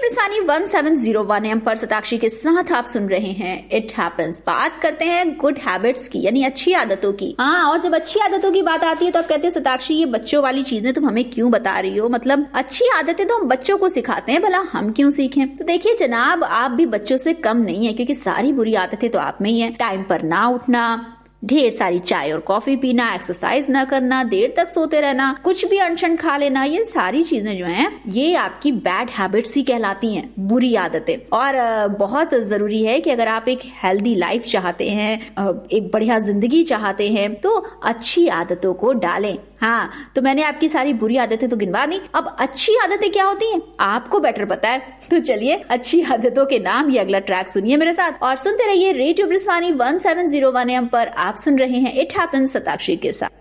ब्रिस्वानी 1701 M पर सताक्षी के साथ आप सुन रहे हैं इट हैपेंस। बात करते हैं गुड हैबिट्स की, यानी अच्छी आदतों की। हाँ, और जब अच्छी आदतों की बात आती है तो आप कहते हैं सताक्षी ये बच्चों वाली चीजें तुम हमें क्यों बता रही हो, मतलब अच्छी आदतें तो हम बच्चों को सिखाते हैं, भला हम क्यों सीखें। तो देखिए जनाब, आप भी बच्चों से कम नहीं है, क्योंकि सारी बुरी आदतें तो आप में ही है। टाइम पर ना उठना, ढेर सारी चाय और कॉफी पीना, एक्सरसाइज न करना, देर तक सोते रहना, कुछ भी अनशन खा लेना, ये सारी चीजें जो हैं ये आपकी बैड हैबिट्स ही कहलाती हैं, बुरी आदतें। और बहुत जरूरी है कि अगर आप एक हेल्दी लाइफ चाहते हैं, एक बढ़िया जिंदगी चाहते हैं, तो अच्छी आदतों को डालें। हाँ, तो मैंने आपकी सारी बुरी आदतें तो गिनवा दी, अब अच्छी आदतें क्या होती हैं आपको बेटर पता है। तो चलिए अच्छी आदतों के नाम ये अगला ट्रैक सुनिए मेरे साथ और सुनते रहिए रेडियो ब्रिस्वानी 1701 AM पर। आप सुन रहे हैं इट हैपेंस सताक्षी के साथ।